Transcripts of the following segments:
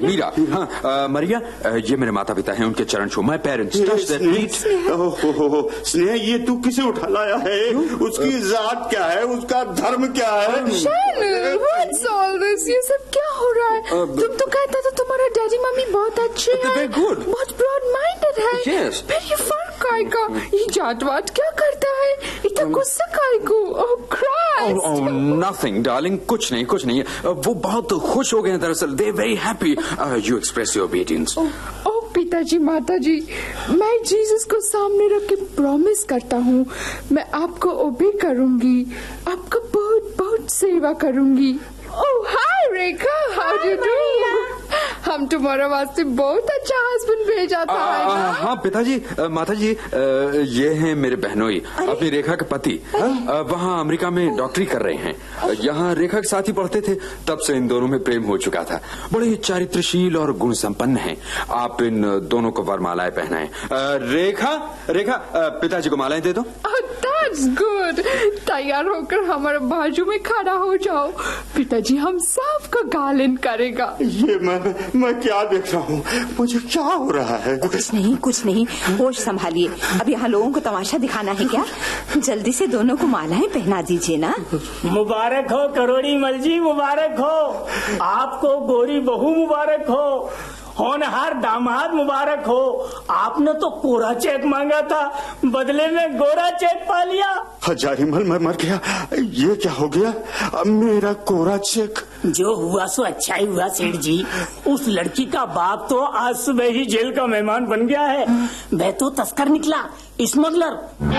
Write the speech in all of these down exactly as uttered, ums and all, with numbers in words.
मीरा। हाँ मरिया, ये मेरे माता पिता हैं, उनके चरण छू। My parents touch their feet. ओहो स्नेहा, ये तू किसे उठा लाया है? उसकी जात क्या है, उसका धर्म क्या है? Shainal, what's all this? ये सब क्या हो रहा है? तुम तो कहता था तुम्हारा डैडी मम्मी बहुत अच्छे हैं, बहुत ब्रॉड माइंडेड है। Yes. फिर ये फर्क काय का? ये जात वात क्या करता है? इतना गुस्सा काय को? ओह क्राइस्ट। ओह नथिंग डार्लिंग, कुछ नहीं कुछ नहीं। वो बहुत खुश हो गए हैं दरअसल। They very happy. You express your obedience. ओह पिताजी माताजी, मैं जीसस को सामने रख के प्रॉमिस करता हूँ, मैं आपको ओबे करूंगी, आपका बहुत बहुत सेवा करूंगी। ओह हाय रेखा, हाउ डू डू? हम तुम्हारा वास्ते बहुत अच्छा हस्बैंड भेजा था। आ, आ, हाँ पिताजी, माताजी, ये हैं मेरे बहनोई, अपनी रेखा के पति। वहाँ अमेरिका में डॉक्टरी कर रहे हैं। यहाँ रेखा के साथ ही पढ़ते थे, तब से इन दोनों में प्रेम हो चुका था। बड़े ही चारित्रशील और गुण संपन्न हैं। आप इन दोनों को वरमालाएं पहनाएं। रेखा रेखा पिताजी को मालाएं दे दो। That's good. तैयार होकर हमारे बाजू में खड़ा हो जाओ, पिताजी हम सबको गालिन करेगा। ये मैं मैं क्या देख रहा हूँ? मुझे क्या हो रहा है? कुछ नहीं कुछ नहीं, होश संभालिए। अब यहाँ लोगों को तमाशा दिखाना है क्या? जल्दी से दोनों को मालाएं पहना दीजिए ना। मुबारक हो करोड़ी मल जी, मुबारक हो। आपको गोरी बहू मुबारक हो, होनहार दामाद मुबारक हो। आपने तो कोरा चेक मांगा था, बदले में गोरा चेक पा लिया। हजारी मल मैं मर गया। ये क्या हो गया? अब मेरा कोरा चेक। जो हुआ सो अच्छा ही हुआ सेठ जी। उस लड़की का बाप तो आज सुबह ही जेल का मेहमान बन गया है। वह तो तस्कर निकला, स्मगलर।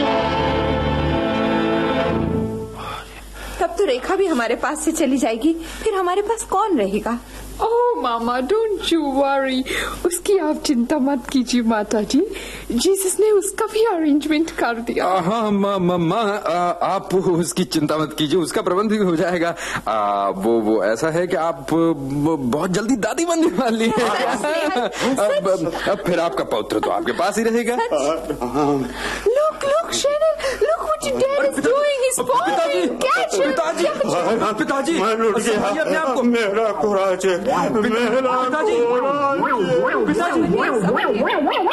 तब तो रेखा भी हमारे पास से चली जाएगी, फिर हमारे पास कौन रहेगा? ओह मामा, डोंट यू वरी, उसकी आप चिंता मत कीजिए माता जी, जीसस ने उसका भी अरेंजमेंट कर दिया। हाँ मम्मा, आप उसकी चिंता मत कीजिए, उसका प्रबंध भी हो जाएगा। आ, वो वो ऐसा है कि आप बहुत जल्दी दादी बनने वाली हैं। अब, अब फिर आपका पौत्र तो आपके पास ही रहेगा। Look, look, Shannon, look what your dad is doing. He's falling. Catch him. पिताजी, पिताजी, मैं लुट गया। मेरा कोरा चेक, मेरा कोरा चेक। पिताजी,